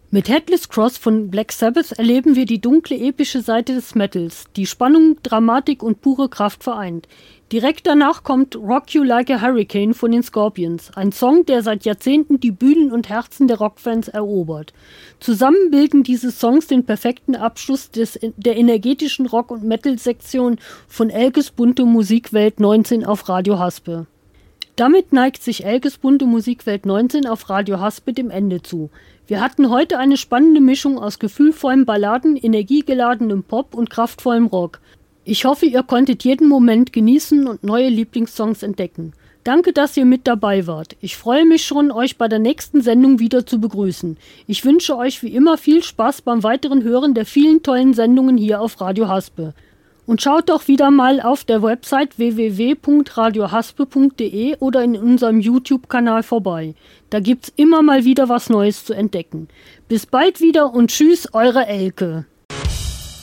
Mit Headless Cross von Black Sabbath erleben wir die dunkle, epische Seite des Metals, die Spannung, Dramatik und pure Kraft vereint. Direkt danach kommt Rock You Like a Hurricane von den Scorpions, ein Song, der seit Jahrzehnten die Bühnen und Herzen der Rockfans erobert. Zusammen bilden diese Songs den perfekten Abschluss der energetischen Rock- und Metal-Sektion von Elkes bunte Musikwelt 19 auf Radio Haspe. Damit neigt sich Elkes bunte Musikwelt 19 auf Radio Haspe dem Ende zu. Wir hatten heute eine spannende Mischung aus gefühlvollen Balladen, energiegeladenem Pop und kraftvollem Rock. Ich hoffe, ihr konntet jeden Moment genießen und neue Lieblingssongs entdecken. Danke, dass ihr mit dabei wart. Ich freue mich schon, euch bei der nächsten Sendung wieder zu begrüßen. Ich wünsche euch wie immer viel Spaß beim weiteren Hören der vielen tollen Sendungen hier auf Radio Haspe. Und schaut doch wieder mal auf der Website www.radiohaspe.de oder in unserem YouTube-Kanal vorbei. Da gibt's immer mal wieder was Neues zu entdecken. Bis bald wieder und tschüss, eure Elke.